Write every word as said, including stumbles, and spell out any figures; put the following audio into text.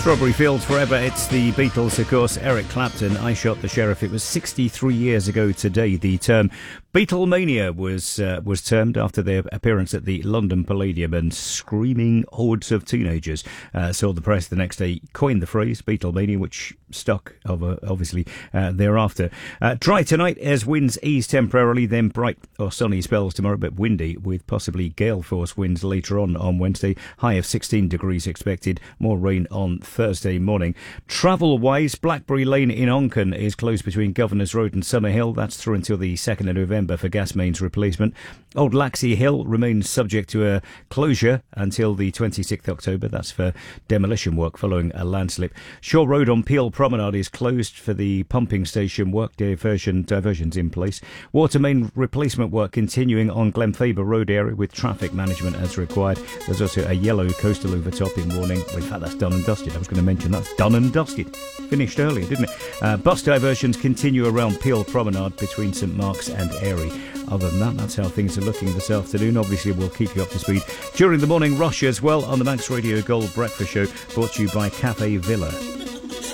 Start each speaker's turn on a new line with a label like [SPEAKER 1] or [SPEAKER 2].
[SPEAKER 1] Strawberry Fields Forever. It's the Beatles, of course. Eric Clapton, I Shot the Sheriff. It was sixty-three years ago today. The term Beatlemania was uh, was termed after their appearance at the London Palladium, and screaming hordes of teenagers uh, saw the press the next day coined the phrase Beatlemania, which stuck over, obviously uh, thereafter. Uh, dry tonight as winds ease temporarily, then bright or sunny spells tomorrow, but windy with possibly gale force winds later on on Wednesday. High of sixteen degrees expected. More rain on Thursday morning. Travel-wise, Blackberry Lane in Onchan is closed between Governors Road and Summerhill. That's through until the second of November for gas mains replacement. Old Laxey Hill remains subject to a closure until the twenty-sixth of October. That's for demolition work following a landslip. Shore Road on Peel Promenade is closed for the pumping station work. Diversion diversions in place. Water main replacement work continuing on Glenfaber Road area with traffic management as required. There's also a yellow coastal overtopping warning. In fact, that's done and dusted. I was going to mention that's done and dusted. Finished earlier, didn't it? Uh, bus diversions continue around Peel Promenade between St Mark's and Airy. Other than that, that's how things are looking this afternoon. Obviously, we'll keep you up to speed during the morning rush as well on the Manx Radio Gold Breakfast Show, brought to you by Cafe Villa.